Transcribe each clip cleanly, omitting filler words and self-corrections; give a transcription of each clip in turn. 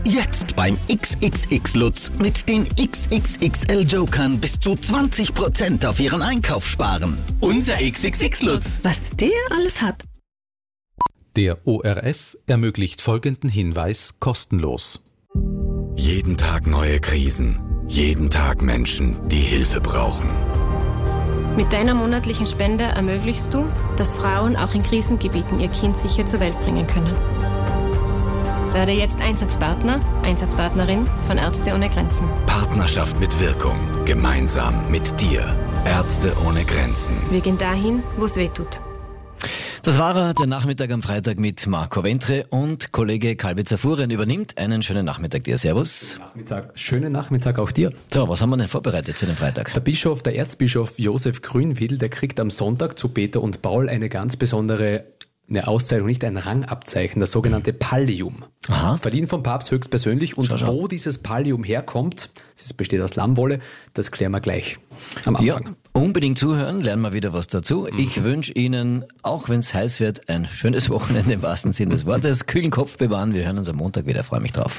Jetzt beim XXX Lutz mit den XXXL Jokern bis zu 20% auf Ihren Einkauf sparen. Unser XXX Lutz. Was der alles hat. Der ORF ermöglicht folgenden Hinweis kostenlos. Jeden Tag neue Krisen. Jeden Tag Menschen, die Hilfe brauchen. Mit deiner monatlichen Spende ermöglichst du, dass Frauen auch in Krisengebieten ihr Kind sicher zur Welt bringen können. Werde jetzt Einsatzpartner, Einsatzpartnerin von Ärzte ohne Grenzen. Partnerschaft mit Wirkung. Gemeinsam mit dir. Ärzte ohne Grenzen. Wir gehen dahin, wo es weh tut. Das war er, der Nachmittag am Freitag mit Marco Ventre und Kollege Kalbitzer-Fuhren übernimmt. Einen schönen Nachmittag dir. Servus. Schönen Nachmittag auch dir. So, was haben wir denn vorbereitet für den Freitag? Der Erzbischof Josef Grünwiehl, der kriegt am Sonntag zu Peter und Paul eine ganz besondere Auszeichnung, nicht ein Rangabzeichen, das sogenannte Pallium. Aha. Verliehen vom Papst höchstpersönlich. Und wo dieses Pallium herkommt, es besteht aus Lammwolle, das klären wir gleich am Anfang. Ja, unbedingt zuhören, lernen wir wieder was dazu. Ich wünsche Ihnen, auch wenn es heiß wird, ein schönes Wochenende im wahrsten Sinne des Wortes. Kühlen Kopf bewahren, wir hören uns am Montag wieder, freue mich drauf.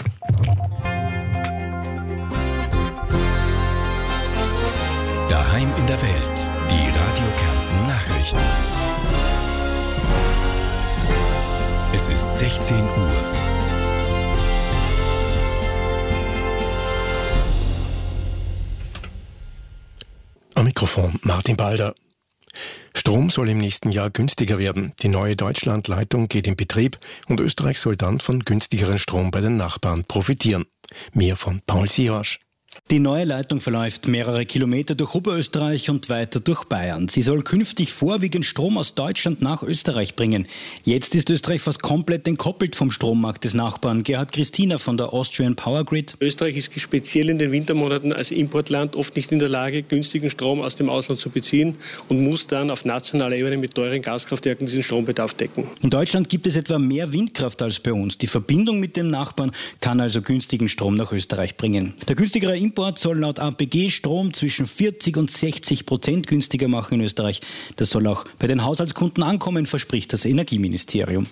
Daheim in der Welt. Die Radio Kärnten Nachrichten. Es ist 16 Uhr. Am Mikrofon Martin Balder. Strom soll im nächsten Jahr günstiger werden. Die neue Deutschlandleitung geht in Betrieb und Österreich soll dann von günstigeren Strom bei den Nachbarn profitieren. Mehr von Paul Siosch. Die neue Leitung verläuft mehrere Kilometer durch Oberösterreich und weiter durch Bayern. Sie soll künftig vorwiegend Strom aus Deutschland nach Österreich bringen. Jetzt ist Österreich fast komplett entkoppelt vom Strommarkt des Nachbarn. Gerhard Christina von der Austrian Power Grid. Österreich ist speziell in den Wintermonaten als Importland oft nicht in der Lage, günstigen Strom aus dem Ausland zu beziehen und muss dann auf nationaler Ebene mit teuren Gaskraftwerken diesen Strombedarf decken. In Deutschland gibt es etwa mehr Windkraft als bei uns. Die Verbindung mit dem Nachbarn kann also günstigen Strom nach Österreich bringen. Der günstigere Import soll laut APG Strom zwischen 40% und 60% günstiger machen in Österreich. Das soll auch bei den Haushaltskunden ankommen, verspricht das Energieministerium.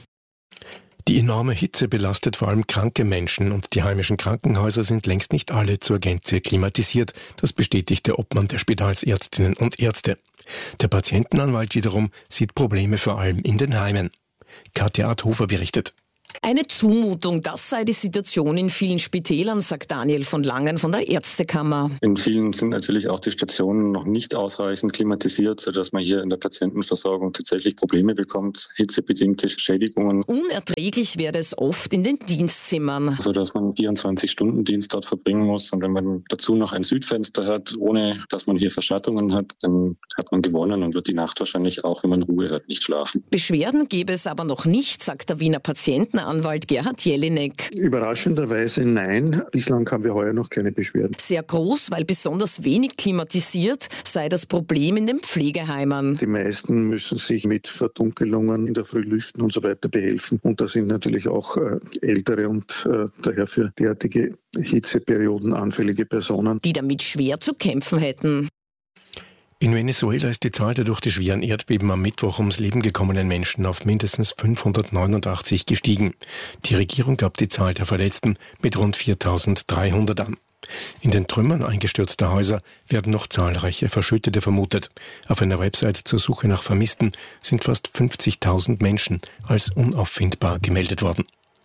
Die enorme Hitze belastet vor allem kranke Menschen und die heimischen Krankenhäuser sind längst nicht alle zur Gänze klimatisiert. Das bestätigt der Obmann der Spitalsärztinnen und Ärzte. Der Patientenanwalt wiederum sieht Probleme vor allem in den Heimen. Katja Adhofer berichtet. Eine Zumutung, das sei die Situation in vielen Spitälern, sagt Daniel von Langen von der Ärztekammer. In vielen sind natürlich auch die Stationen noch nicht ausreichend klimatisiert, sodass man hier in der Patientenversorgung tatsächlich Probleme bekommt, hitzebedingte Schädigungen. Unerträglich werde es oft in den Dienstzimmern. Sodass man 24-Stunden-Dienst dort verbringen muss und wenn man dazu noch ein Südfenster hat, ohne dass man hier Verschattungen hat, dann hat man gewonnen und wird die Nacht wahrscheinlich auch, wenn man Ruhe hat, nicht schlafen. Beschwerden gäbe es aber noch nicht, sagt der Wiener Patientenanwalt Gerhard Jelinek. Überraschenderweise nein. Bislang haben wir heuer noch keine Beschwerden. Sehr groß, weil besonders wenig klimatisiert sei das Problem in den Pflegeheimen. Die meisten müssen sich mit Verdunkelungen in der Früh lüften und so weiter behelfen. Und da sind natürlich auch ältere und daher für derartige Hitzeperioden anfällige Personen, die damit schwer zu kämpfen hätten. In Venezuela ist die Zahl der durch die schweren Erdbeben am Mittwoch ums Leben gekommenen Menschen auf mindestens 589 gestiegen. Die Regierung gab die Zahl der Verletzten mit rund 4.300 an. In den Trümmern eingestürzter Häuser werden noch zahlreiche Verschüttete vermutet. Auf einer Website zur Suche nach Vermissten sind fast 50.000 Menschen als unauffindbar gemeldet worden.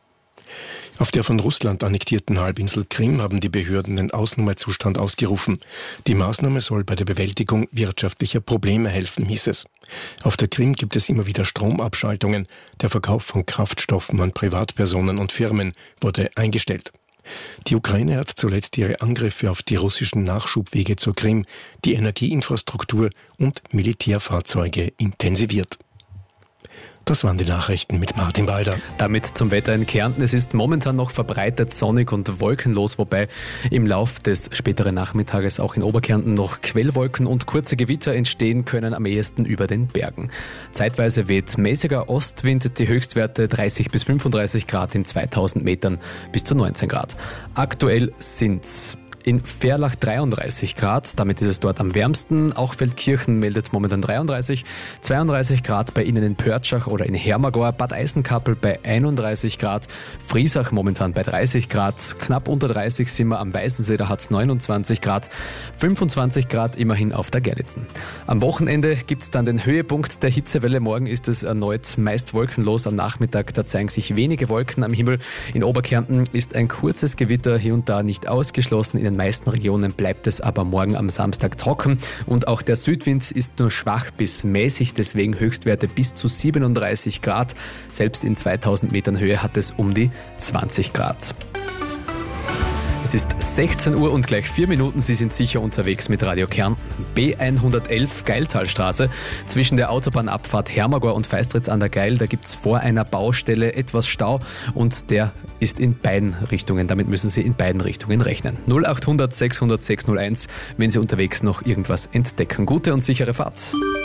Auf der von Russland annektierten Halbinsel Krim haben die Behörden den Ausnahmezustand ausgerufen. Die Maßnahme soll bei der Bewältigung wirtschaftlicher Probleme helfen, hieß es. Auf der Krim gibt es immer wieder Stromabschaltungen. Der Verkauf von Kraftstoffen an Privatpersonen und Firmen wurde eingestellt. Die Ukraine hat zuletzt ihre Angriffe auf die russischen Nachschubwege zur Krim, die Energieinfrastruktur und Militärfahrzeuge intensiviert. Das waren die Nachrichten mit Martin Balder. Damit zum Wetter in Kärnten. Es ist momentan noch verbreitet sonnig und wolkenlos, wobei im Lauf des späteren Nachmittages auch in Oberkärnten noch Quellwolken und kurze Gewitter entstehen können, am ehesten über den Bergen. Zeitweise weht mäßiger Ostwind, die Höchstwerte 30 bis 35 Grad in 2000 Metern bis zu 19 Grad. Aktuell sind in Verlach 33 Grad, damit ist es dort am wärmsten. Auch Feldkirchen meldet momentan 33, 32 Grad bei Ihnen in Pörtschach oder in Hermagor, Bad Eisenkappel bei 31 Grad, Friesach momentan bei 30 Grad, knapp unter 30 sind wir am Weißensee, da hat es 29 Grad, 25 Grad immerhin auf der Gerlitzen. Am Wochenende gibt es dann den Höhepunkt der Hitzewelle. Morgen ist es erneut meist wolkenlos. Am Nachmittag, da zeigen sich wenige Wolken am Himmel. In Oberkärnten ist ein kurzes Gewitter hier und da nicht ausgeschlossen. In den meisten Regionen bleibt es aber morgen am Samstag trocken. Und auch der Südwind ist nur schwach bis mäßig, deswegen Höchstwerte bis zu 37 Grad. Selbst in 2000 Metern Höhe hat es um die 20 Grad. Es ist 16 Uhr und gleich 4 Minuten. Sie sind sicher unterwegs mit Radio Kärnten. B111 Geiltalstraße. Zwischen der Autobahnabfahrt Hermagor und Feistritz an der Geil, da gibt es vor einer Baustelle etwas Stau und der ist in beiden Richtungen. Damit müssen Sie in beiden Richtungen rechnen. 0800 600 601, wenn Sie unterwegs noch irgendwas entdecken. Gute und sichere Fahrt.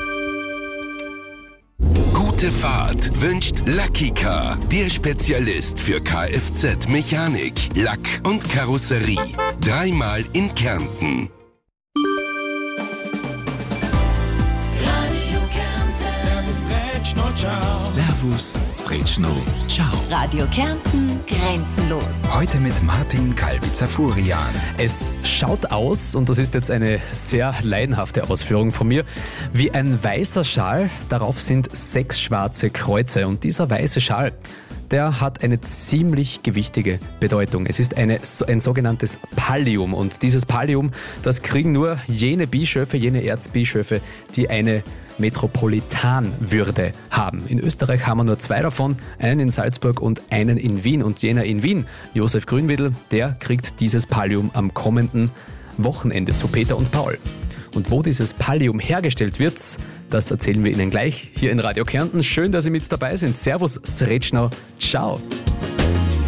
Gute Fahrt wünscht Lucky Car, der Spezialist für Kfz-Mechanik, Lack und Karosserie. 3-mal in Kärnten. Servus, Sretschno, ciao. Radio Kärnten, grenzenlos. Heute mit Martin Kalbitzer-Furian. Es schaut aus, und das ist jetzt eine sehr leidenhafte Ausführung von mir, wie ein weißer Schal. Darauf sind 6 schwarze Kreuze. Und dieser weiße Schal, der hat eine ziemlich gewichtige Bedeutung. Es ist ein sogenanntes Pallium. Und dieses Pallium, das kriegen nur jene Bischöfe, jene Erzbischöfe, die eine Metropolitanwürde haben. In Österreich haben wir nur 2 davon, einen in Salzburg und einen in Wien. Und jener in Wien, Josef Grünwedel, der kriegt dieses Pallium am kommenden Wochenende zu Peter und Paul. Und wo dieses Pallium hergestellt wird, das erzählen wir Ihnen gleich hier in Radio Kärnten. Schön, dass Sie mit dabei sind. Servus, Sretschno, ciao.